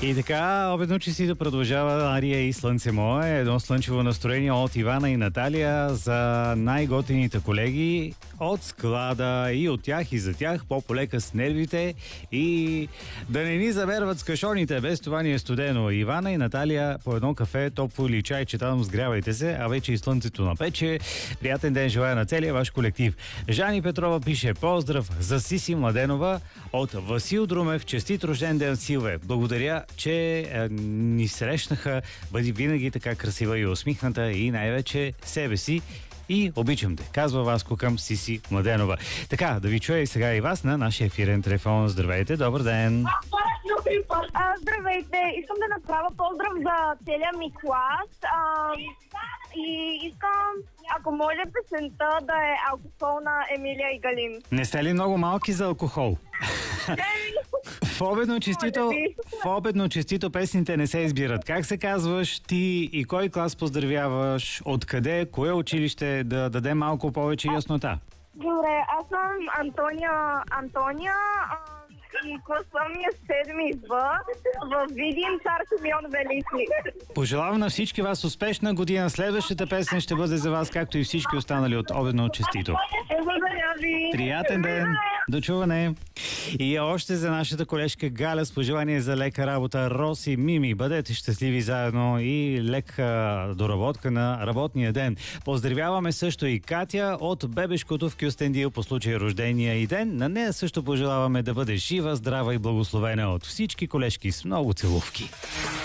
И така, обедно честито продължава Ария и Слънце мое. Едно слънчево настроение от Ивана и Наталия за най-готините колеги от склада и от тях и за тях по-полека с нервите и да не ни замерват с кашоните. Без това ни е студено. Ивана и Наталия по едно кафе, топло или чайче, там сгрявайте се, а вече и слънцето напече. Приятен ден желая на целия ваш колектив. Жани Петрова пише: поздрав за Сиси Младенова от Васил Друмев. Честит рожден ден, Силве. Благодаря, че ни срещнаха. Бъди винаги така красива и усмихната и най-вече себе си. И обичам те, казва Васко към Сиси Младенова. Така, да ви чуя и сега и вас на нашия ефирен телефон. Здравейте, добър ден! Здравейте! Искам да направя поздрав за целия ми клас. И искам, ако може, песента да е "Алкохол" на Емилия и Галин. Не сте ли много малки за алкохол? В обедно честито песните не се избират. Как се казваш ти и кой клас поздравяваш? Откъде? Кое училище? Да дадем малко повече яснота. Добре, аз съм Антония и класът ми е 7 в Видин, Цар Симеон Велики. Пожелавам на всички вас успешна година. Следващата песен ще бъде за вас, както и всички останали от обедно честито. Благодаря ви! Приятен ден! До чуване! И още за нашата колежка Галя с пожелание за лека работа. Роси, Мими, бъдете щастливи заедно и лека доработка на работния ден. Поздравяваме също и Катя от бебешкото в Кюстендил по случай рождения и ден. На нея също пожелаваме да бъде жива, здрава и благословена от всички колежки с много целувки.